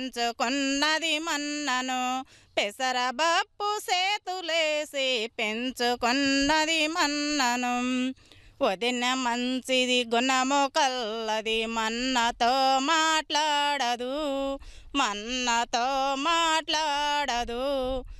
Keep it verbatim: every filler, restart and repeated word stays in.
పెంచుకున్నది మన్నను పెసరబప్పు సేతులేసి పెంచుకున్నది మన్నను వదిన మంచిది గుణము కల్లది మన్నతో మాట్లాడదు మన్నతో మాట్లాడదు